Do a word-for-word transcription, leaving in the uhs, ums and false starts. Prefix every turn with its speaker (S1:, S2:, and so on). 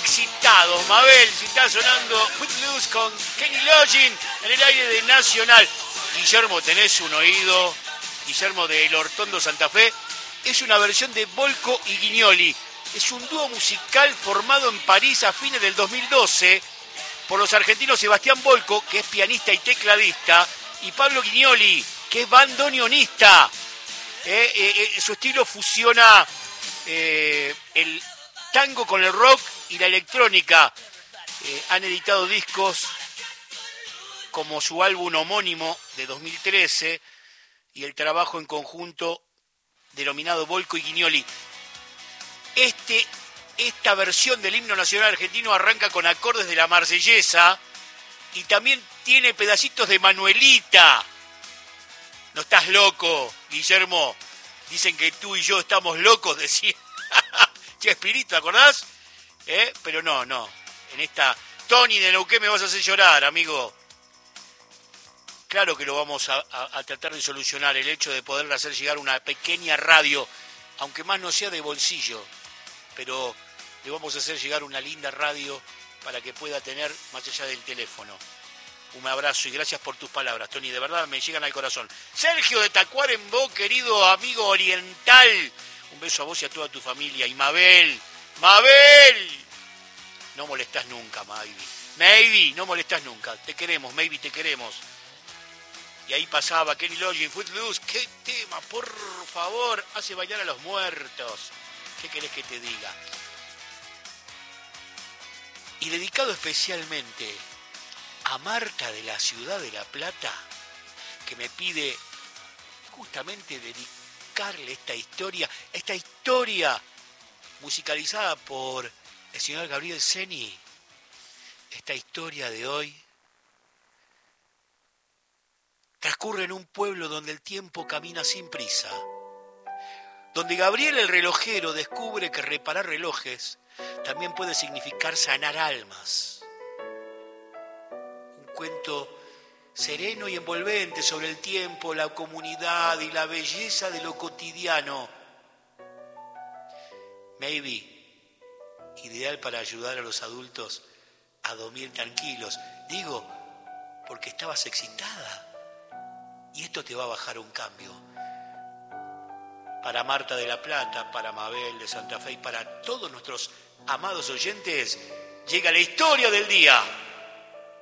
S1: excitados. Mabel, si está sonando Footloose con Kenny Loggins en el aire de Nacional. Guillermo, tenés un oído. Guillermo de El Hortondo, Santa Fe. Es una versión de Volco y Guignoli. Es un dúo musical formado en París a fines del dos mil doce por los argentinos Sebastián Volco, que es pianista y tecladista, y Pablo Guignoli, que es bandoneonista. Eh, eh, eh, su estilo fusiona eh, el tango con el rock y la electrónica. Eh, han editado discos como su álbum homónimo de dos mil trece y el trabajo en conjunto denominado Volco y Guignoli. Este, esta versión del himno nacional argentino arranca con acordes de la Marsellesa y también tiene pedacitos de Manuelita. No estás loco, Guillermo. Dicen que tú y yo estamos locos, decía Chespirito, ¿te acordás? ¿Eh? Pero no, no. En esta Tony de Neuquén me vas a hacer llorar, amigo. Claro que lo vamos a, a, a tratar de solucionar, el hecho de poderle hacer llegar una pequeña radio, aunque más no sea de bolsillo, pero le vamos a hacer llegar una linda radio para que pueda tener más allá del teléfono. Un abrazo y gracias por tus palabras, Tony, de verdad me llegan al corazón. Sergio de Tacuarembó, querido amigo oriental, un beso a vos y a toda tu familia. Y Mabel, Mabel, no molestás nunca, Maybe. Maybe, no molestás nunca, te queremos, Maybe, te queremos. Y ahí pasaba Kenny Loggins, Footloose, qué tema, por favor, hace bailar a los muertos. ¿Qué querés que te diga? Y dedicado especialmente a Marta de la Ciudad de La Plata, que me pide justamente dedicarle esta historia, esta historia musicalizada por el señor Gabriel Ceni, esta historia de hoy transcurre en un pueblo donde el tiempo camina sin prisa, donde Gabriel el relojero descubre que reparar relojes también puede significar sanar almas. Un cuento sereno y envolvente sobre el tiempo, la comunidad y la belleza de lo cotidiano. Maybe, ideal para ayudar a los adultos a dormir tranquilos. Digo, porque estabas excitada. Y esto te va a bajar un cambio. Para Marta de La Plata, para Mabel de Santa Fe y para todos nuestros amados oyentes, llega la historia del día.